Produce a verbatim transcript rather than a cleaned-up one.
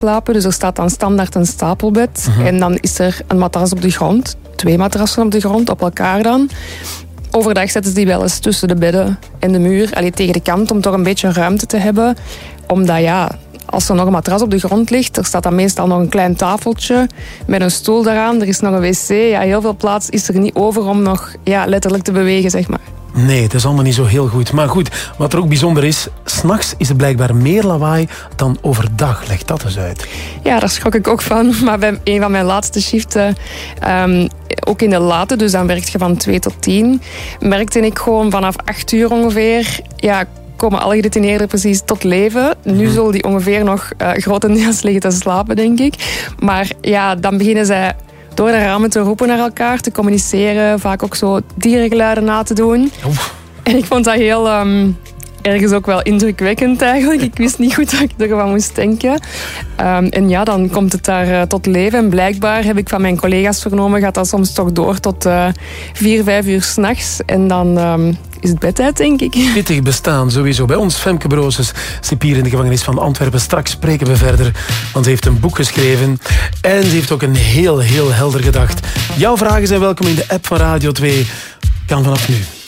slapen. Dus er staat dan standaard een stapelbed. Uh-huh. En dan is er een matras op de grond. Twee matrassen op de grond, op elkaar dan. Overdag zetten ze die wel eens tussen de bedden en de muur. Allee, tegen de kant, om toch een beetje ruimte te hebben. Omdat ja, als er nog een matras op de grond ligt, er staat dan meestal nog een klein tafeltje met een stoel daaraan. Er is nog een wc. Ja, heel veel plaats is er niet over om nog ja, letterlijk te bewegen, zeg maar. Nee, het is allemaal niet zo heel goed. Maar goed, wat er ook bijzonder is, 's nachts is er blijkbaar meer lawaai dan overdag. Leg dat eens uit. Ja, daar schrok ik ook van. Maar bij een van mijn laatste shiften, um, ook in de late, dus dan werk je van twee tot tien, merkte ik gewoon vanaf acht uur ongeveer, ja, komen alle gedetineerden precies tot leven. Nu Hmm. zullen die ongeveer nog uh, grotendeels liggen te slapen, denk ik. Maar ja, dan beginnen zij door de ramen te roepen naar elkaar, te communiceren, vaak ook zo dierengeluiden na te doen. Oef. En ik vond dat heel um, ergens ook wel indrukwekkend eigenlijk. Ik wist niet goed wat ik ervan moest denken. Um, en ja, dan komt het daar uh, tot leven. En blijkbaar heb ik van mijn collega's vernomen, gaat dat soms toch door tot uh, vier, vijf uur 's nachts. En dan um, is het bedtijd, denk ik. Pittig bestaan, sowieso. Bij ons, Femke Brooses, cipier in de gevangenis van Antwerpen. Straks spreken we verder, want ze heeft een boek geschreven. En ze heeft ook een heel, heel helder gedacht. Jouw vragen zijn welkom in de app van Radio twee. Kan vanaf nu.